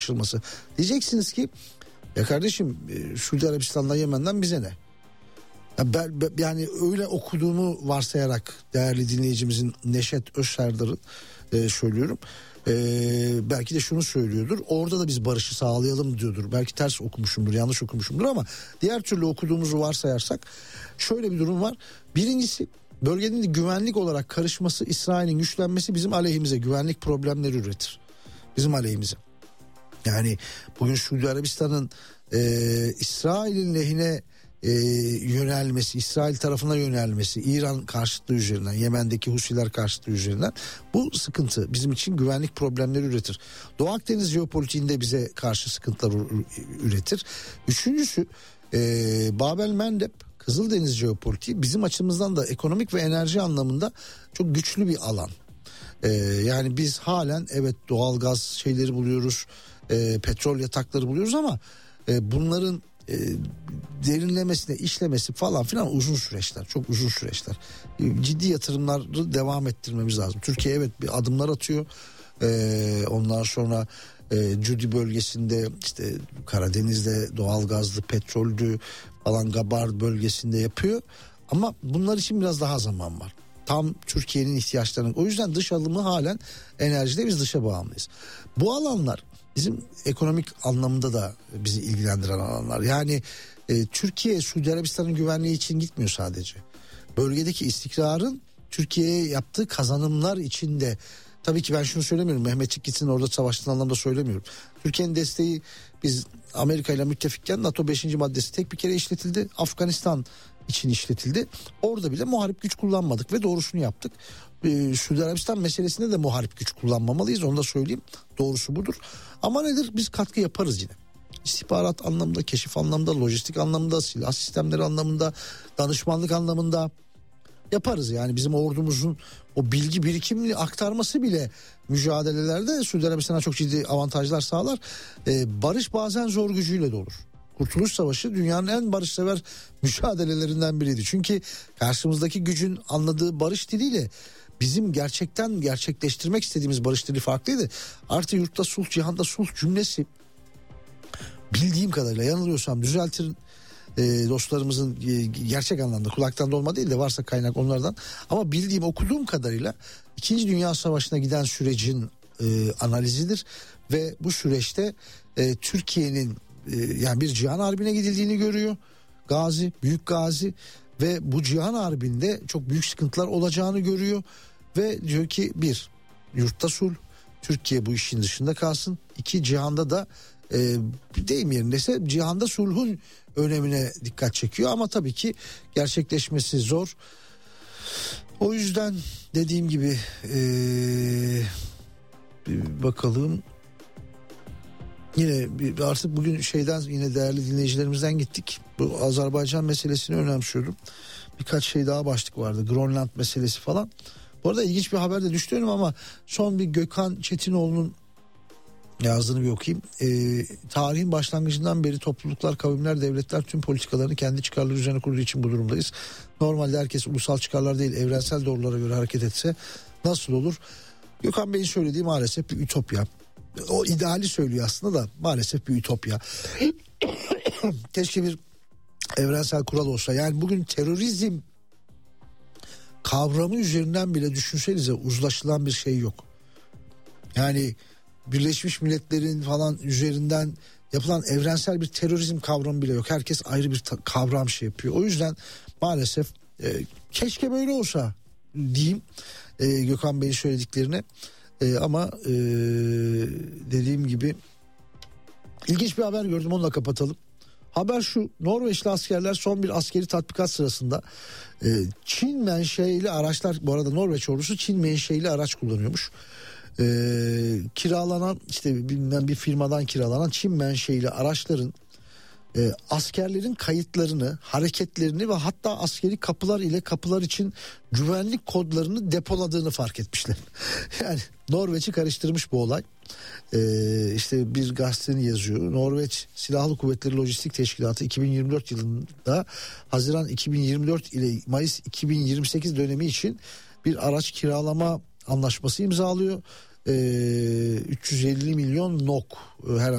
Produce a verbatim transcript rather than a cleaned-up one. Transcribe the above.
anlaşılması. Diyeceksiniz ki ya kardeşim Suudi Arabistan'dan Yemen'den bize ne? Ya ben, yani öyle okuduğumu varsayarak değerli dinleyicimizin Neşet Özserdar'ın e, söylüyorum. E, belki de şunu söylüyordur. Orada da biz barışı sağlayalım diyordur. Belki ters okumuşumdur, yanlış okumuşumdur ama diğer türlü okuduğumuzu varsayarsak şöyle bir durum var. Birincisi, bölgenin de güvenlik olarak karışması, İsrail'in güçlenmesi bizim aleyhimize güvenlik problemleri üretir. Bizim aleyhimize. Yani bugün Suudi Arabistan'ın e, İsrail'in lehine e, yönelmesi, İsrail tarafına yönelmesi, İran karşıtlığı üzerinden, Yemen'deki Husiler karşıtlığı üzerinden bu sıkıntı bizim için güvenlik problemleri üretir. Doğu Akdeniz jeopolitiğinde bize karşı sıkıntılar üretir. Üçüncüsü e, Babel Mendeb Kızıldeniz jeopolitiği bizim açımızdan da ekonomik ve enerji anlamında çok güçlü bir alan. Ee, yani biz halen evet doğalgaz şeyleri buluyoruz, e, petrol yatakları buluyoruz ama e, bunların e, derinlemesine işlemesi falan filan uzun süreçler, çok uzun süreçler. E, ciddi yatırımları devam ettirmemiz lazım. Türkiye evet bir adımlar atıyor. E, ondan sonra e, Cudi bölgesinde, işte Karadeniz'de doğalgazlı, petrollü falan Gabar bölgesinde yapıyor. Ama bunlar için biraz daha zaman var. Tam Türkiye'nin ihtiyaçlarının. O yüzden dış alımı halen enerjide biz dışa bağımlıyız. Bu alanlar bizim ekonomik anlamda da bizi ilgilendiren alanlar. Yani e, Türkiye Suudi Arabistan'ın güvenliği için gitmiyor sadece. Bölgedeki istikrarın Türkiye'ye yaptığı kazanımlar için de. Tabii ki ben şunu söylemiyorum, Mehmetçik gitsin orada savaştığı anlamda söylemiyorum. Türkiye'nin desteği, biz Amerika ile müttefikken NATO beşinci maddesi tek bir kere işletildi. Afganistan için işletildi. Orada bile muharip güç kullanmadık ve doğrusunu yaptık. Ee, Suudi Arabistan meselesinde de muharip güç kullanmamalıyız, onu da söyleyeyim. Doğrusu budur. Ama nedir? Biz katkı yaparız yine. İstihbarat anlamında, keşif anlamında, lojistik anlamında, silah sistemleri anlamında, danışmanlık anlamında yaparız. Yani bizim ordumuzun o bilgi birikimini aktarması bile mücadelelerde Suudi Arabistan'a çok ciddi avantajlar sağlar. Ee, barış bazen zor gücüyle de olur. Kurtuluş Savaşı dünyanın en barışsever mücadelelerinden biriydi. Çünkü karşımızdaki gücün anladığı barış diliyle bizim gerçekten gerçekleştirmek istediğimiz barış dili farklıydı. Artı yurtta sulh, cihanda sulh cümlesi, bildiğim kadarıyla, yanılıyorsam düzeltin e, dostlarımızın e, gerçek anlamda, kulaktan dolma değil de varsa kaynak onlardan, ama bildiğim, okuduğum kadarıyla İkinci Dünya Savaşı'na giden sürecin e, analizidir ve bu süreçte e, Türkiye'nin e, yani bir cihan harbine gidildiğini görüyor. Gazi, büyük gazi, ve bu cihan harbinde çok büyük sıkıntılar olacağını görüyor ve diyor ki bir, yurtta sulh, Türkiye bu işin dışında kalsın. İki, cihanda da e, deyim yerindeyse cihanda sulhun önemine dikkat çekiyor ama tabii ki gerçekleşmesi zor. O yüzden dediğim gibi e, bir bakalım. Yine artık bugün şeyden, yine değerli dinleyicilerimizden gittik. Bu Azerbaycan meselesini önemsiyordum. Birkaç şey daha başlık vardı. Grönland meselesi falan. Bu arada ilginç bir haber de düştü önüme ama son bir Gökhan Çetinoğlu'nun yazdığını bir okuyayım. Ee, tarihin başlangıcından beri topluluklar, kavimler, devletler tüm politikalarını kendi çıkarları üzerine kurduğu için bu durumdayız. Normalde herkes ulusal çıkarlar değil, evrensel doğrulara göre hareket etse nasıl olur? Gökhan Bey'in söylediği maalesef bir ütopya. O ideali söylüyor aslında da maalesef bir ütopya. Keşke bir evrensel kural olsa. Yani bugün terörizm kavramı üzerinden bile düşünsenize uzlaşılan bir şey yok. Yani Birleşmiş Milletler'in falan üzerinden yapılan evrensel bir terörizm kavramı bile yok. Herkes ayrı bir ta- kavram şey yapıyor. O yüzden maalesef e, keşke böyle olsa diyeyim e, Gökhan Bey'in söylediklerine. E, ama e, dediğim gibi ilginç bir haber gördüm, onunla kapatalım. Haber şu: Norveçli askerler son bir askeri tatbikat sırasında e, Çin menşeili araçlar, bu arada Norveç ordusu Çin menşeili araç kullanıyormuş. E, kiralanan işte bilmem bir firmadan kiralanan Çin menşeili araçların e, askerlerin kayıtlarını, hareketlerini ve hatta askeri kapılar ile kapılar için güvenlik kodlarını depoladığını fark etmişler. Yani Norveç'i karıştırmış bu olay. Ee, işte bir gazetenin yazıyor. Norveç Silahlı Kuvvetleri Lojistik Teşkilatı iki bin yirmi dört yılında Haziran iki bin yirmi dört ile Mayıs iki bin yirmi sekiz dönemi için bir araç kiralama anlaşması imzalıyor. e, üç yüz elli milyon N O K herhalde